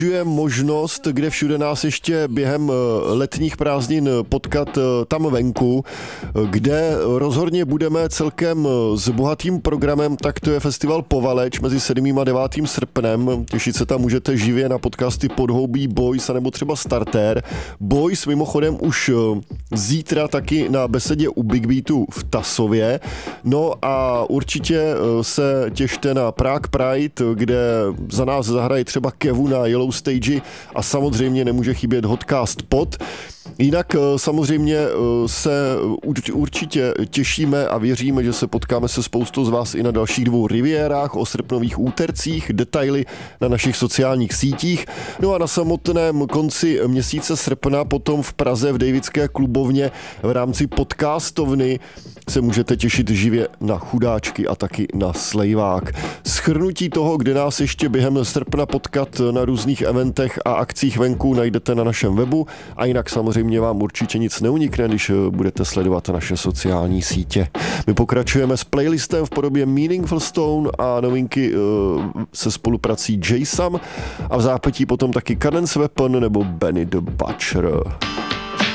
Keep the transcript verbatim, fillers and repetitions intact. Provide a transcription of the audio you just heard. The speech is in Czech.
Je možnost, kde všude nás ještě během letních prázdnin potkat tam venku, kde rozhodně budeme celkem s bohatým programem, tak to je festival Povaleč mezi sedmým a devátým srpnem. Těšit se tam můžete živě na podcasty Podhoubí, Boys nebo třeba Starter. Boys mimochodem už zítra taky na besedě u Big Beatu v Tasově. No a určitě se těšte na Prague Pride, kde za nás zahrají třeba Kevu na Yellow Stage a samozřejmě nemůže chybět Hotcast Pod. Jinak samozřejmě se určitě těšíme a věříme, že se potkáme se spoustou z vás i na dalších dvou rivierách o srpnových útercích, detaily na našich sociálních sítích. No a na samotném konci měsíce srpna potom v Praze v Davidské klubovně v rámci podcastovny se můžete těšit živě na chudáčky a taky na slejvák. Shrnutí toho, kde nás ještě během srpna potkat na různých eventech a akcích venku, najdete na našem webu a jinak samozřejmě vám určitě nic neunikne, když budete sledovat naše sociální sítě. My pokračujeme s playlistem v podobě Meaningful Stone a novinky se spoluprací J-Sam a v zápětí potom taky Cadence Weapon nebo Benny the Butcher.